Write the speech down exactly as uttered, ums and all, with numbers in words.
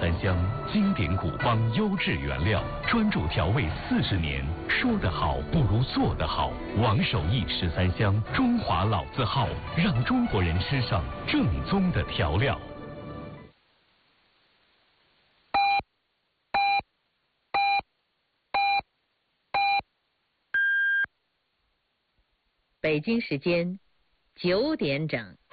三香，经典古方，优质原料，专注调味四十年。说得好不如做得好。王守义十三香，中华老字号，让中国人吃上正宗的调料。 北京时间九点整。